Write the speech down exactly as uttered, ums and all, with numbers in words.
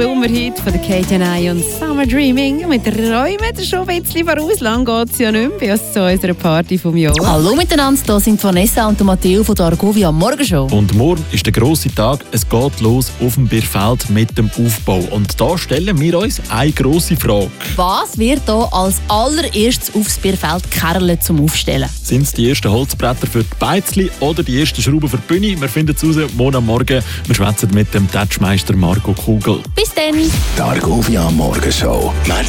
Sommerhit von der Kate Janai und Summer Dreaming. Mit Räumen schon ein bisschen voraus. Lang geht es ja nicht mehr bis zu unserer Party vom Jahr. Hallo miteinander, hier sind Vanessa und Matteo von der Argovia Morgenshow. Und morgen ist der grosse Tag. Es geht los auf dem Bierfeld mit dem Aufbau. Und da stellen wir uns eine grosse Frage. Was wird hier als allererstes aufs Bierfeld Kerle zum Aufstellen? Sind es die ersten Holzbretter für die Beizli oder die ersten Schrauben für die Bühne? Wir finden es raus morgen am Morgen. Wir schwätzen mit dem Touchmeister Marco Kugel. Bis dann! Die Argovia Morgenshow.